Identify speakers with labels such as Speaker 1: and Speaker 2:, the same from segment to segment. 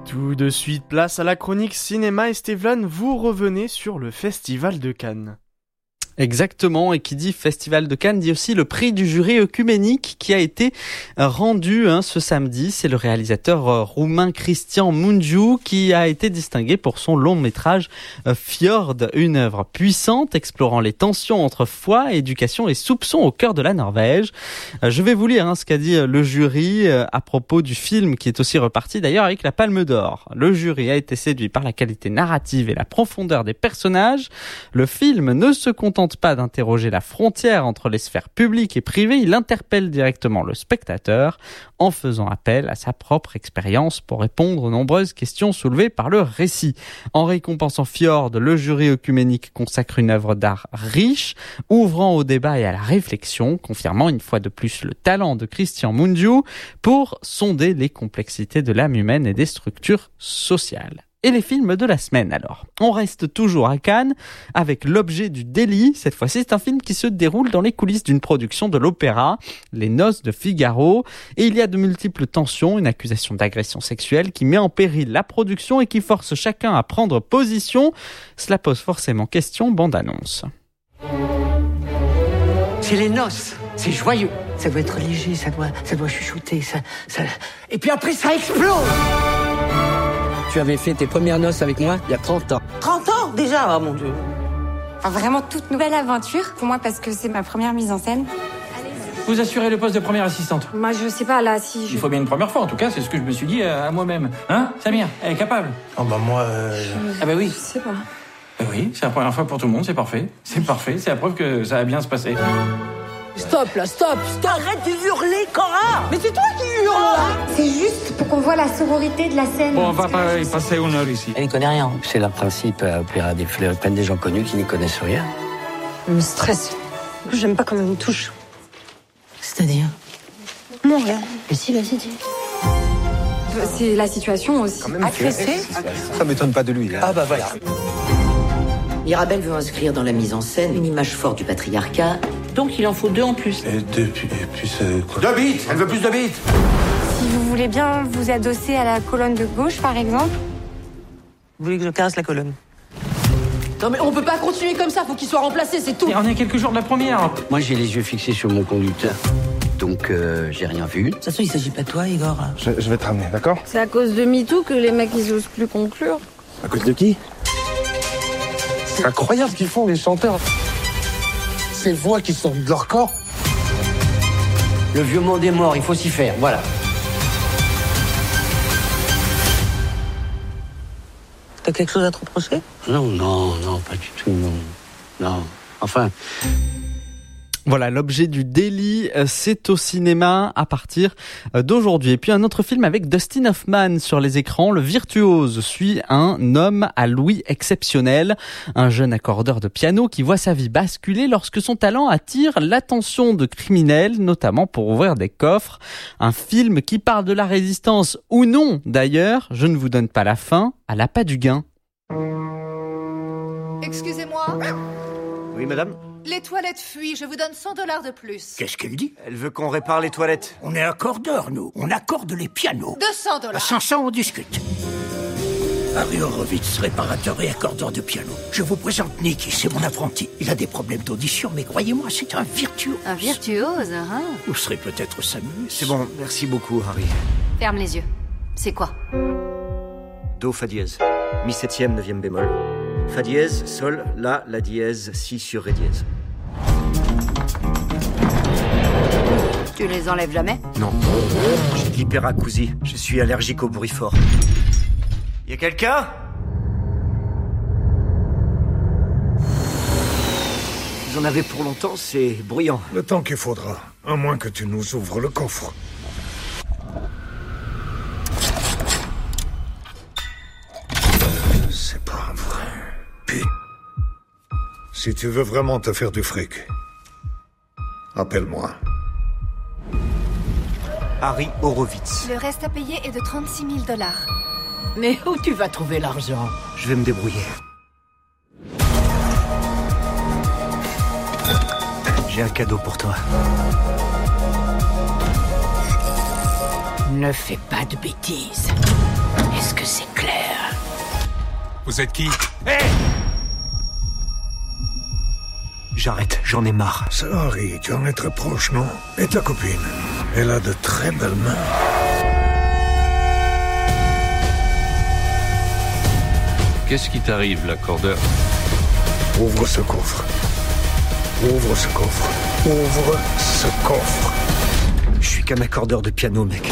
Speaker 1: Tout de suite, place à la chronique cinéma et Stevlan, vous revenez sur le Festival de Cannes.
Speaker 2: Exactement, et qui dit Festival de Cannes dit aussi le prix du jury œcuménique qui a été rendu ce samedi. C'est le réalisateur roumain Cristian Mungiu qui a été distingué pour son long métrage Fjord, une œuvre puissante explorant les tensions entre foi, éducation et soupçon au cœur de la Norvège. Je vais vous lire ce qu'a dit le jury à propos du film qui est aussi reparti d'ailleurs avec la Palme d'Or. Le jury a été séduit par la qualité narrative et la profondeur des personnages. Le film ne se contente pas d'interroger la frontière entre les sphères publiques et privées, il interpelle directement le spectateur en faisant appel à sa propre expérience pour répondre aux nombreuses questions soulevées par le récit. En récompensant Fjord, le jury œcuménique consacre une œuvre d'art riche, ouvrant au débat et à la réflexion, confirmant une fois de plus le talent de Cristian Mungiu pour sonder les complexités de l'âme humaine et des structures sociales. Et les films de la semaine alors. On reste toujours à Cannes avec L'objet du délit. Cette fois-ci, c'est un film qui se déroule dans les coulisses d'une production de l'opéra Les Noces de Figaro. Et il y a de multiples tensions, une accusation d'agression sexuelle qui met en péril la production et qui force chacun à prendre position. Cela pose forcément question, bande-annonce.
Speaker 3: C'est les noces, c'est joyeux. Ça doit être léger, ça doit chuchoter, ça... Et puis après, ça explose.
Speaker 4: Tu avais fait tes premières noces avec moi il y a 30 ans.
Speaker 3: 30 ans déjà, oh mon Dieu.
Speaker 5: Enfin, vraiment toute nouvelle aventure pour moi parce que c'est ma première mise en scène.
Speaker 6: Vous assurez le poste de première assistante.
Speaker 5: Moi, je sais pas, là, si je...
Speaker 6: Il faut bien une première fois, en tout cas, c'est ce que je me suis dit à moi-même. Hein, Samir, elle est capable.
Speaker 7: Oh bah moi...
Speaker 6: Ah bah oui.
Speaker 5: Je sais pas.
Speaker 6: Oui, c'est la première fois pour tout le monde, c'est parfait. C'est parfait, c'est la preuve que ça va bien se passer.
Speaker 3: Stop là, stop. Arrête de hurler, Cora. Mais c'est toi qui hurles là.
Speaker 5: C'est juste pour qu'on voit la sororité de la scène.
Speaker 6: Bon, on va pas y passer une heure ici.
Speaker 4: Elle n'y connaît rien. C'est leur principe à opérer des fleurs, prennent des gens connus qui n'y connaissent rien.
Speaker 5: Je me stresse. J'aime pas quand on me touche.
Speaker 3: C'est-à-dire?
Speaker 5: Non, rien.
Speaker 3: Mais si, vas-y, dis.
Speaker 5: C'est la situation aussi.
Speaker 3: Agressé.
Speaker 7: Ça m'étonne pas de lui, là.
Speaker 3: Ah bah voilà.
Speaker 8: Mirabel veut inscrire dans la mise en scène une image forte du patriarcat, donc il en faut 2 en plus.
Speaker 7: Et puis c'est quoi?
Speaker 6: 2 bits. Elle veut plus de bits.
Speaker 5: Si vous voulez bien vous adosser à la colonne de gauche, par exemple.
Speaker 3: Vous voulez que je caresse la colonne? Non mais on peut pas continuer comme ça, faut qu'il soit remplacé, c'est tout.
Speaker 6: Et on est à quelques jours de la première.
Speaker 4: Moi, j'ai les yeux fixés sur mon conducteur. Donc, j'ai rien vu.
Speaker 3: De toute façon, il s'agit pas de toi, Igor.
Speaker 7: Je vais te ramener, d'accord?
Speaker 5: C'est à cause de MeToo que les mecs ils osent plus conclure.
Speaker 7: À cause de qui? C'est incroyable ce qu'ils font, les chanteurs. Ces voix qui sortent de leur corps.
Speaker 4: Le vieux monde est mort, il faut s'y faire, voilà.
Speaker 3: T'as quelque chose à te reprocher?
Speaker 4: Non, pas du tout, non. Enfin...
Speaker 2: Voilà, L'objet du délit, c'est au cinéma à partir d'aujourd'hui. Et puis un autre film avec Dustin Hoffman sur les écrans. Le virtuose suit un homme à l'ouïe exceptionnel, un jeune accordeur de piano qui voit sa vie basculer lorsque son talent attire l'attention de criminels, notamment pour ouvrir des coffres. Un film qui parle de la résistance ou non d'ailleurs, je ne vous donne pas la fin, à l'appât du gain.
Speaker 9: Excusez-moi.
Speaker 10: Oui, madame?
Speaker 9: Les toilettes fuient, je vous donne $100 de plus.
Speaker 10: Qu'est-ce qu'elle dit? Elle veut qu'on répare les toilettes.
Speaker 3: On est accordeurs, nous. On accorde les pianos.
Speaker 9: $200.
Speaker 3: À 500, on discute. Harry Horowitz, réparateur et accordeur de piano. Je vous présente Nicky, c'est mon apprenti. Il a des problèmes d'audition, mais croyez-moi, c'est un virtuose.
Speaker 9: Un virtuose, hein?
Speaker 3: Vous serez peut-être Samus.
Speaker 10: C'est bon, merci beaucoup, Harry.
Speaker 9: Ferme les yeux. C'est quoi?
Speaker 10: Do, fa dièse. Mi septième, 9e bémol. Fa dièse, sol, la dièse, si sur ré dièse.
Speaker 9: Tu les enlèves jamais?
Speaker 10: Non. J'ai de l'hyperacousie. Je suis allergique au bruit fort. Y a quelqu'un? Vous en avez pour longtemps, c'est bruyant.
Speaker 7: Le temps qu'il faudra, à moins que tu nous ouvres le coffre. C'est pas vrai. Putain. Si tu veux vraiment te faire du fric, appelle-moi.
Speaker 10: Harry Horowitz.
Speaker 5: Le reste à payer est de $36 000.
Speaker 3: Mais où tu vas trouver l'argent?
Speaker 10: Je vais me débrouiller. J'ai un cadeau pour toi.
Speaker 3: Ne fais pas de bêtises. Est-ce que c'est clair?
Speaker 11: Vous êtes qui?
Speaker 10: J'arrête, j'en ai marre.
Speaker 3: Ça, Henri, tu en es très proche, non? Et ta copine? Elle a de très belles mains.
Speaker 11: Qu'est-ce qui t'arrive, l'accordeur?
Speaker 3: Ouvre ce coffre. Ouvre ce coffre. Ouvre ce coffre.
Speaker 10: Je suis qu'un accordeur de piano, mec.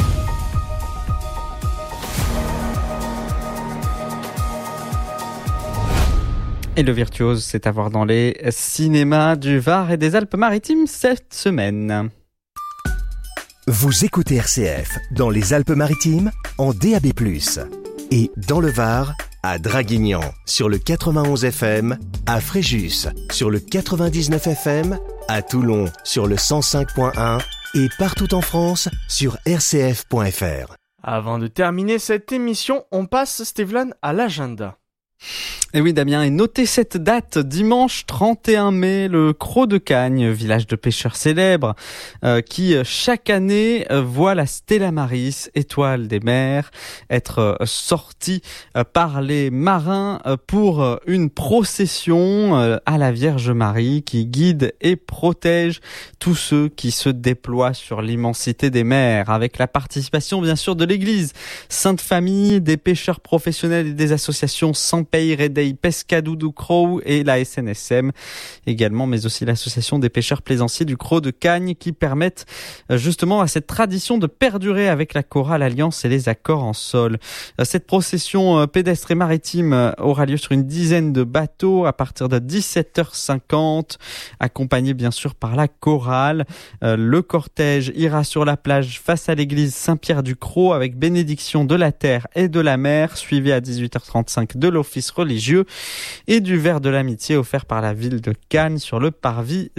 Speaker 2: Et le virtuose, c'est à voir dans les cinémas du Var et des Alpes-Maritimes cette semaine.
Speaker 12: Vous écoutez RCF dans les Alpes-Maritimes en DAB+. Et dans le Var, à Draguignan sur le 91 FM, à Fréjus sur le 99 FM, à Toulon sur le 105.1 et partout en France sur rcf.fr.
Speaker 1: Avant de terminer cette émission, on passe, Stevlan, à l'agenda.
Speaker 2: Et oui Damien, et notez cette date, dimanche 31 mai, le Crot de Cagnes, village de pêcheurs célèbre, qui chaque année voit la Stella Maris, étoile des mers, être sortie par les marins pour une procession à la Vierge Marie qui guide et protège tous ceux qui se déploient sur l'immensité des mers, avec la participation bien sûr de l'Église Sainte Famille, des pêcheurs professionnels et des associations Sans Pays Redei Pescado do Crow et la SNSM également, mais aussi l'association des pêcheurs plaisanciers du Crot de Cagnes qui permettent justement à cette tradition de perdurer avec la chorale Alliance et les accords en sol. Cette procession pédestre et maritime aura lieu sur une dizaine de bateaux à partir de 17h50, accompagnée bien sûr par la chorale. Le cortège ira sur la plage face à l'église Saint-Pierre du Crot avec bénédiction de la terre et de la mer, suivi à 18h35 de l'office religieux et du verre de l'amitié offert par la ville de Cagnes sur le parvis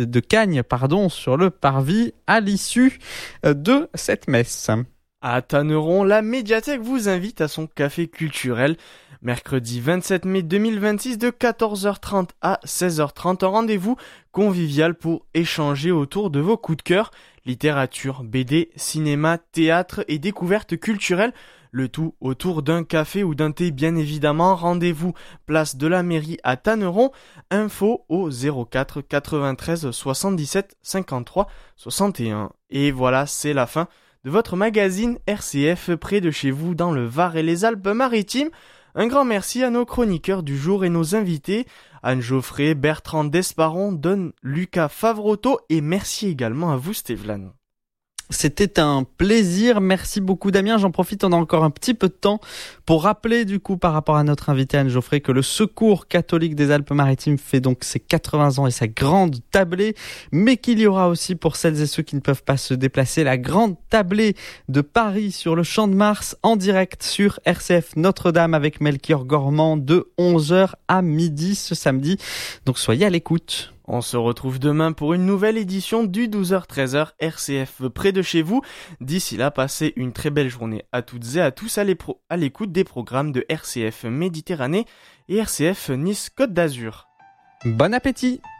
Speaker 2: à l'issue de cette messe.
Speaker 1: À Tanneron, la médiathèque vous invite à son café culturel. Mercredi 27 mai 2026 de 14h30 à 16h30, un rendez-vous convivial pour échanger autour de vos coups de cœur, littérature, BD, cinéma, théâtre et découvertes culturelles. Le tout autour d'un café ou d'un thé bien évidemment. Rendez-vous place de la mairie à Tanneron. Info au 04 93 77 53 61. Et voilà, c'est la fin de votre magazine RCF près de chez vous dans le Var et les Alpes-Maritimes. Un grand merci à nos chroniqueurs du jour et nos invités, Anne Geoffrey, Bertrand Desparon, Don Lucas Favroto et merci également à vous Stevlan.
Speaker 2: C'était un plaisir, merci beaucoup Damien, j'en profite, on a encore un petit peu de temps pour rappeler du coup par rapport à notre invité Anne Geoffrey que le Secours catholique des Alpes-Maritimes fait donc ses 80 ans et sa grande tablée, mais qu'il y aura aussi pour celles et ceux qui ne peuvent pas se déplacer la grande tablée de Paris sur le Champ de Mars en direct sur RCF Notre-Dame avec Melchior Gormand de 11h à midi ce samedi, donc soyez à l'écoute.
Speaker 1: On se retrouve demain pour une nouvelle édition du 12h-13h RCF près de chez vous. D'ici là, passez une très belle journée à toutes et à tous à l'écoute des programmes de RCF Méditerranée et RCF Nice Côte d'Azur.
Speaker 2: Bon appétit!